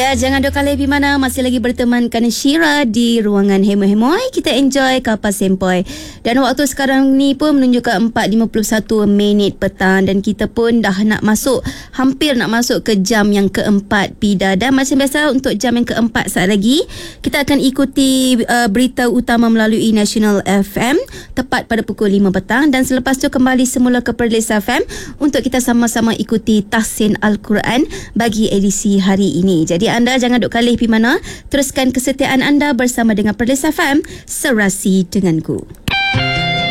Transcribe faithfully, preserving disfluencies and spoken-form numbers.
Ya, jangan dua kali pergi mana. Masih lagi bertemankan Syira di ruangan Hemoy-Hemoy. Kita enjoy kapal sempoi. Dan waktu sekarang ni pun menunjukkan empat lima puluh satu minit petang. Dan kita pun dah nak masuk, hampir nak masuk ke jam yang keempat, Pida. Dan macam biasa untuk jam yang keempat saat lagi, kita akan ikuti uh, berita utama melalui National F M tepat pada pukul lima petang. Dan selepas tu kembali semula ke Perlis F M untuk kita sama-sama ikuti Tahsin Al-Quran bagi edisi hari ini. Jadi anda jangan duk kalih pergi mana. Teruskan kesetiaan anda bersama dengan Perlis F M, Serasi Denganku.